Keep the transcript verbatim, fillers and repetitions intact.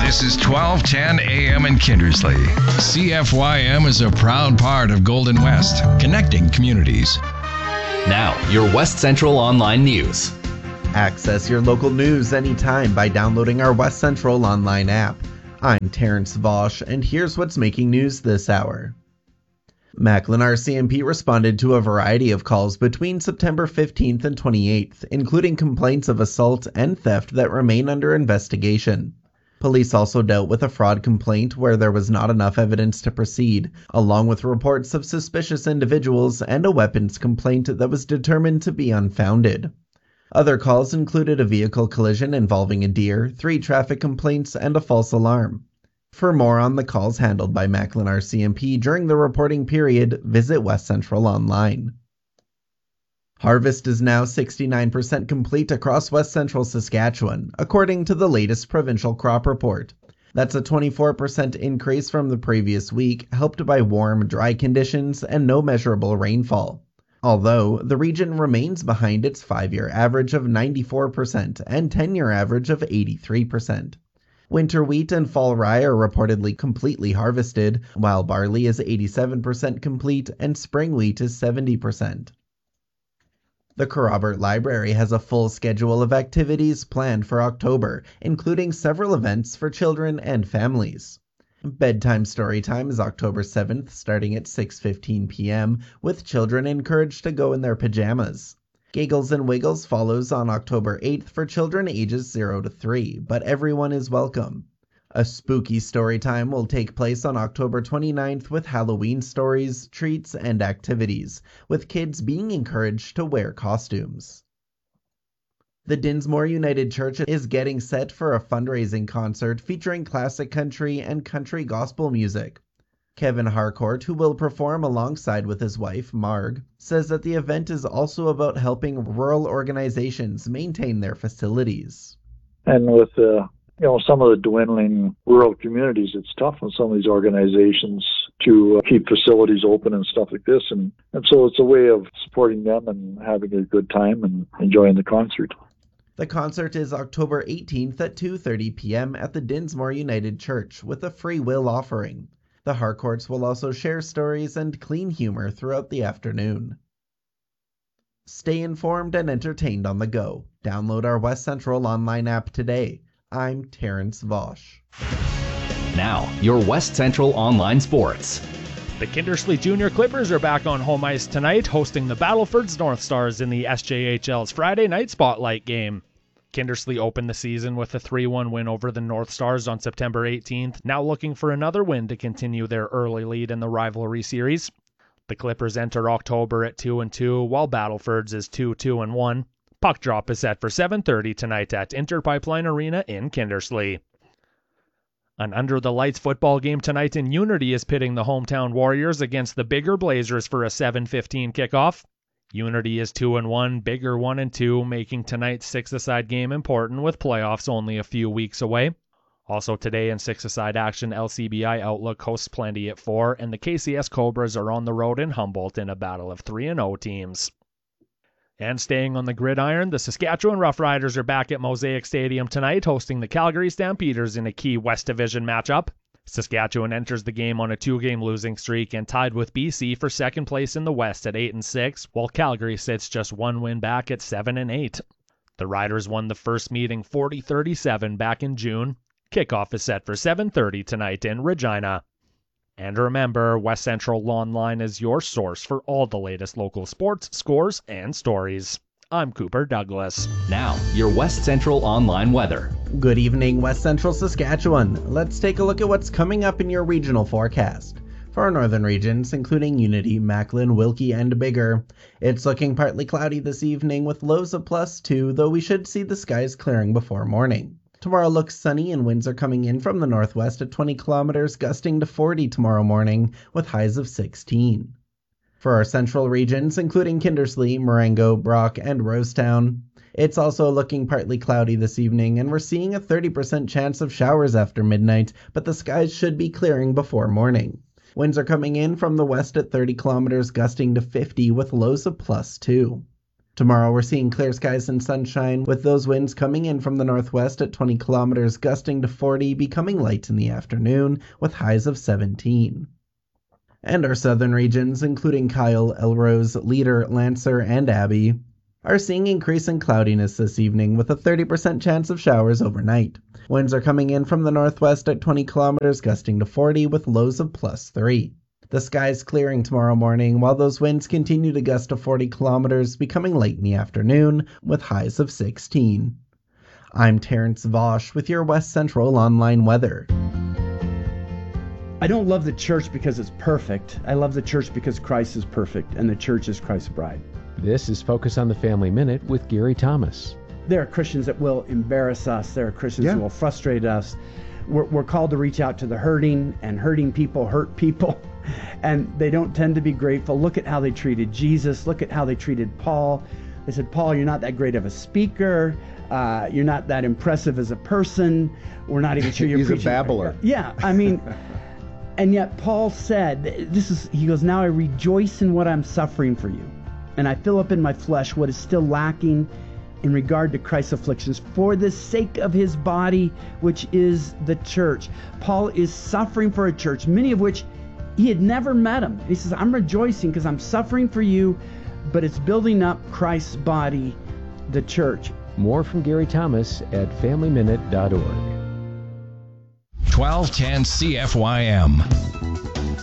This is twelve ten A M in Kindersley. C F Y M is a proud part of Golden West, connecting communities. Now, your West Central Online News. Access your local news anytime by downloading our West Central Online app. I'm Terrence Vosch, and here's what's making news this hour. Macklin R C M P responded to a variety of calls between September fifteenth and twenty-eighth, including complaints of assault and theft that remain under investigation. Police also dealt with a fraud complaint where there was not enough evidence to proceed, along with reports of suspicious individuals and a weapons complaint that was determined to be unfounded. Other calls included a vehicle collision involving a deer, three traffic complaints, and a false alarm. For more on the calls handled by Macklin R C M P during the reporting period, visit West Central Online. Harvest is now sixty-nine percent complete across West Central Saskatchewan, according to the latest provincial crop report. That's a twenty-four percent increase from the previous week, helped by warm, dry conditions and no measurable rainfall. Although, the region remains behind its five-year average of ninety-four percent and ten-year average of eighty-three percent. Winter wheat and fall rye are reportedly completely harvested, while barley is eighty-seven percent complete and spring wheat is seventy percent. The Kerrobert Library has a full schedule of activities planned for October, including several events for children and families. Bedtime Storytime is October seventh, starting at six fifteen p.m., with children encouraged to go in their pajamas. Giggles and Wiggles follows on October eighth for children ages zero to three, but everyone is welcome. A Spooky Storytime will take place on October twenty-ninth with Halloween stories, treats, and activities, with kids being encouraged to wear costumes. The Dinsmore United Church is getting set for a fundraising concert featuring classic country and country gospel music. Kevin Harcourt, who will perform alongside with his wife, Marg, says that the event is also about helping rural organizations maintain their facilities. And with uh, you know some of the dwindling rural communities, it's tough on some of these organizations to uh, keep facilities open and stuff like this. And, and so it's a way of supporting them and having a good time and enjoying the concert. The concert is October eighteenth at two thirty p.m. at the Dinsmore United Church with a free will offering. The Harcourts will also share stories and clean humor throughout the afternoon. Stay informed and entertained on the go. Download our West Central Online app today. I'm Terrence Vosch. Now, your West Central Online Sports. The Kindersley Junior Clippers are back on home ice tonight, hosting the Battlefords North Stars in the S J H L's Friday night spotlight game. Kindersley opened the season with a three one win over the North Stars on September eighteenth, now looking for another win to continue their early lead in the rivalry series. The Clippers enter October at two and two, while Battlefords is two two and one. Puck drop is set for seven thirty tonight at Interpipeline Arena in Kindersley. An under-the-lights football game tonight in Unity is pitting the hometown Warriors against the Bigger Blazers for a seven fifteen kickoff. Unity is two and one, Bigger one and two, making tonight's six-a-side game important with playoffs only a few weeks away. Also today in six-a-side action, L C B I Outlook hosts Plenty at four, and the K C S Cobras are on the road in Humboldt in a battle of three and oh teams. And staying on the gridiron, the Saskatchewan Roughriders are back at Mosaic Stadium tonight, hosting the Calgary Stampeders in a key West Division matchup. Saskatchewan enters the game on a two-game losing streak and tied with B C for second place in the West at eight and six, while Calgary sits just one win back at seven and eight. The Riders won the first meeting forty thirty-seven back in June. Kickoff is set for seven thirty tonight in Regina. And remember, West Central Online is your source for all the latest local sports, scores, and stories. I'm Cooper Douglas. Now, your West Central Online weather. Good evening, West Central Saskatchewan. Let's take a look at what's coming up in your regional forecast. For our northern regions, including Unity, Macklin, Wilkie, and Bigger, it's looking partly cloudy this evening with lows of plus two, though we should see the skies clearing before morning. Tomorrow looks sunny and winds are coming in from the northwest at twenty kilometers, gusting to forty tomorrow morning with highs of sixteen. For our central regions, including Kindersley, Marengo, Brock, and Rosetown, it's also looking partly cloudy this evening, and we're seeing a thirty percent chance of showers after midnight, but the skies should be clearing before morning. Winds are coming in from the west at thirty kilometers, gusting to fifty with lows of plus two. Tomorrow we're seeing clear skies and sunshine, with those winds coming in from the northwest at twenty kilometers, gusting to forty, becoming light in the afternoon, with highs of seventeen. And our southern regions, including Kyle, Elrose, Leader, Lancer, and Abbey, are seeing increasing cloudiness this evening, with a thirty percent chance of showers overnight. Winds are coming in from the northwest at twenty kilometers, gusting to forty, with lows of plus three. The sky's clearing tomorrow morning, while those winds continue to gust to forty kilometers, becoming late in the afternoon, with highs of sixteen. I'm Terrence Vosch with your West Central Online weather. I don't love the church because it's perfect. I love the church because Christ is perfect, and the church is Christ's bride. This is Focus on the Family Minute with Gary Thomas. There are Christians that will embarrass us. There are Christians Yeah. who will frustrate us. We're, we're called to reach out to the hurting, and hurting people hurt people. And they don't tend to be grateful. Look at how they treated Jesus. Look at how they treated Paul. They said, Paul, you're not that great of a speaker. Uh, you're not that impressive as a person. We're not even sure you're He's preaching. a babbler. Yeah, I mean, and yet Paul said, this is, he goes, now I rejoice in what I'm suffering for you. And I fill up in my flesh what is still lacking in regard to Christ's afflictions for the sake of his body, which is the church. Paul is suffering for a church, many of which he had never met him. He says, I'm rejoicing because I'm suffering for you, but it's building up Christ's body, the church. More from Gary Thomas at family minute dot org. twelve ten C F Y M.